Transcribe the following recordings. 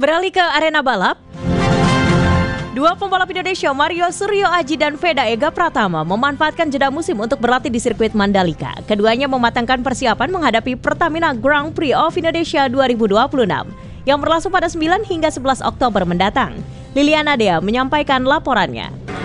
Beralih ke arena balap, dua pembalap Indonesia Mario Suryo Aji dan Veda Ega Pratama memanfaatkan jeda musim untuk berlatih di sirkuit Mandalika. Keduanya mematangkan persiapan menghadapi Pertamina Grand Prix of Indonesia 2026 yang berlangsung pada 9 hingga 11 Oktober mendatang. Liliana Dea menyampaikan laporannya.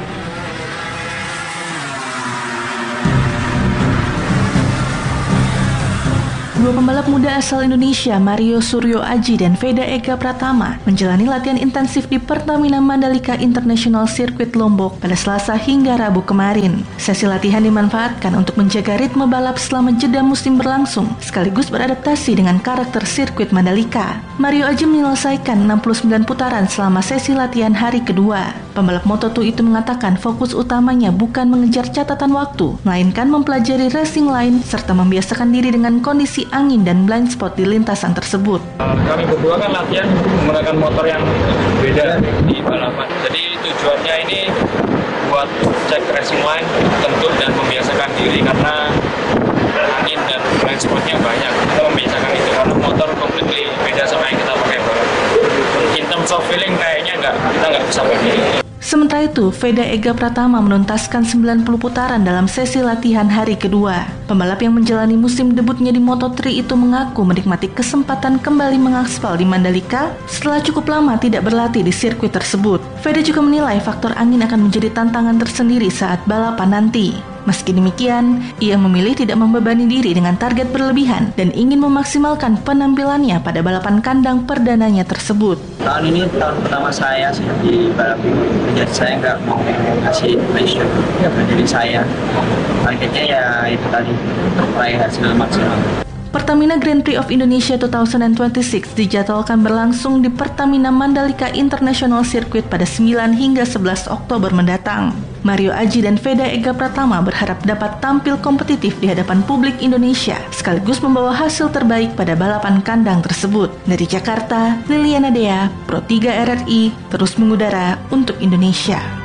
Dua pembalap muda asal Indonesia, Mario Suryo Aji dan Veda Ega Pratama, menjalani latihan intensif di Pertamina Mandalika International Circuit Lombok pada Selasa hingga Rabu kemarin. Sesi latihan dimanfaatkan untuk menjaga ritme balap selama jeda musim berlangsung, sekaligus beradaptasi dengan karakter sirkuit Mandalika. Mario Aji menyelesaikan 69 putaran selama sesi latihan hari kedua. Pembalap Moto2 itu mengatakan fokus utamanya bukan mengejar catatan waktu, melainkan mempelajari racing line serta membiasakan diri dengan kondisi angin dan blind spot di lintasan tersebut. Kami berdua kan latihan menggunakan motor yang beda di balapan. Jadi tujuannya ini buat cek racing line tentu dan membiasakan diri karena angin dan blind spotnya banyak. Kita membiasakan itu karena motor completely beda sama yang kita pakai balap. In terms of feeling kayaknya kita nggak bisa pakai. Sementara itu, Veda Ega Pratama menuntaskan 90 putaran dalam sesi latihan hari kedua. Pembalap yang menjalani musim debutnya di Moto3 itu mengaku menikmati kesempatan kembali mengaspal di Mandalika setelah cukup lama tidak berlatih di sirkuit tersebut. Veda juga menilai faktor angin akan menjadi tantangan tersendiri saat balapan nanti. Meski demikian, ia memilih tidak membebani diri dengan target berlebihan dan ingin memaksimalkan penampilannya pada balapan kandang perdananya tersebut. Tahun ini tahun pertama saya sih di balap ini, jadi saya nggak mau kasih pressure pada diri saya. Targetnya ya itu tadi, untuk meraih hasil maksimal. Pertamina Grand Prix of Indonesia 2026 dijadwalkan berlangsung di Pertamina Mandalika International Circuit pada 9 hingga 11 Oktober mendatang. Mario Aji dan Veda Ega Pratama berharap dapat tampil kompetitif di hadapan publik Indonesia, sekaligus membawa hasil terbaik pada balapan kandang tersebut. Dari Jakarta, Liliana Dea, Pro 3 RRI, terus mengudara untuk Indonesia.